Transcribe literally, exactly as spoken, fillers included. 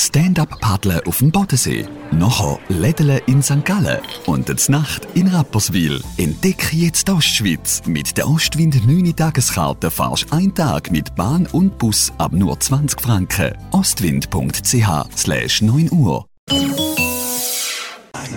Stand-up-Paddeln auf dem Bodensee. Nachher Lädeln in Sankt Gallen und die Nacht in Rapperswil. Entdecke jetzt die Ostschweiz. Mit der Ostwind neun Tageskarte fahrst du einen Tag mit Bahn und Bus ab nur zwanzig Franken. ostwind punkt c h slash neun Uhr.